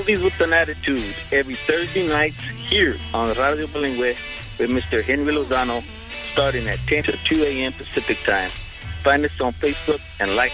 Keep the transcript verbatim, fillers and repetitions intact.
Ladies with an Attitude, every Thursday night here on Radio Bilingüe with Mister Henry Lozano, starting at ten to two a.m. Pacific Time. Find us on Facebook and like